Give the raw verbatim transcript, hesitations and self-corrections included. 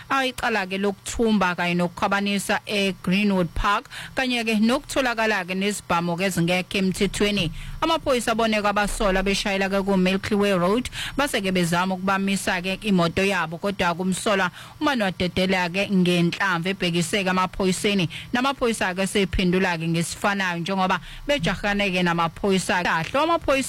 ayicala ke lokuthumba kanye nokukhwabanisa eGreenwood Park kanye ke nokutholakala ke nesibhamu ke ezingekho emthethweni. Amaphoyisa aboneka abasola beshayela ke ku Milky Way Road base ke bezama ukubamisa ke imoto yabo kodwa kumsola umani wadedela ke ngenhlamvu ebhekiseka amaphoyiseni namaphoyisa ke sephendula ke ngesifanayo njengoba bejahane ke namaphoyisa kahle amaphoyisa